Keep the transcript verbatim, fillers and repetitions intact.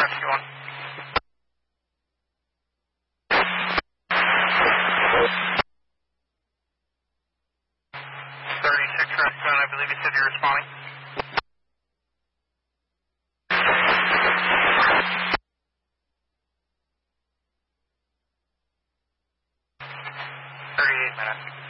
Rescue one. thirty-six Rescue one, I believe you said you're responding. thirty-eight minutes.